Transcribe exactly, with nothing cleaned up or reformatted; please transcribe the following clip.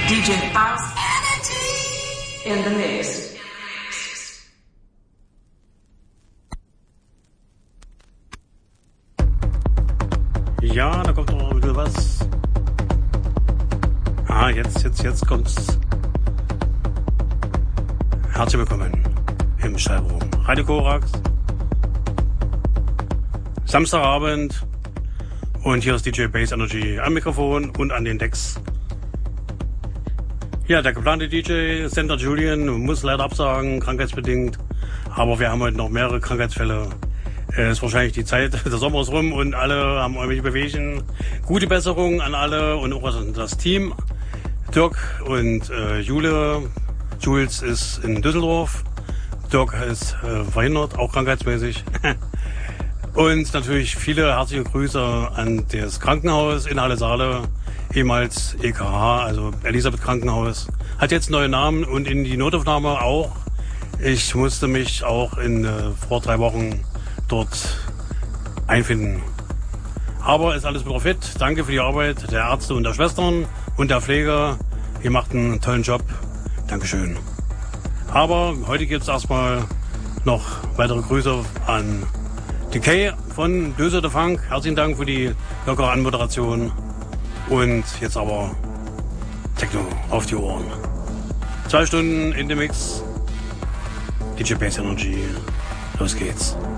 D J House Energy in the mix. Ja, da kommt noch wieder was. Ah, jetzt, jetzt, jetzt kommt's. Herzlich willkommen im Schallraum Radio Korax. Samstagabend. Und hier ist D J Bass Energy am Mikrofon und an den Decks. Ja, der geplante D J, Sender Julian, muss leider absagen, krankheitsbedingt. Aber wir haben heute noch mehrere Krankheitsfälle. Es ist wahrscheinlich die Zeit, der Sommer ist rum und alle haben irgendwelche Bewegungen. Gute Besserung an alle und auch an das Team. Dirk und äh, Jule. Jules ist in Düsseldorf. Dirk ist äh, verhindert, auch krankheitsmäßig. Und natürlich viele herzliche Grüße an das Krankenhaus in Halle-Saale, ehemals E K H, also Elisabeth Krankenhaus. Hat jetzt einen neuen Namen und in die Notaufnahme auch. Ich musste mich auch in äh, vor drei Wochen dort einfinden. Aber ist alles wieder fit. Danke für die Arbeit der Ärzte und der Schwestern und der Pfleger. Ihr macht einen tollen Job. Dankeschön. Aber heute gibt es erstmal noch weitere Grüße an Decay von Döse de Funk. Herzlichen Dank für die lockere Anmoderation. Und jetzt aber Techno auf die Ohren. Zwei Stunden in dem Mix. D J Bass Energy. Los geht's.